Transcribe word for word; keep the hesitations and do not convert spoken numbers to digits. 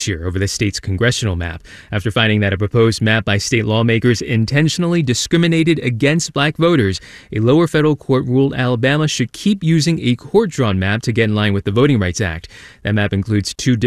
year over the state's congressional map after finding that a proposed map by state lawmakers intentionally discriminated against black voters. A lower federal court ruled Alabama should keep using a court-drawn map to get in line with the Voting Rights Act. That map includes two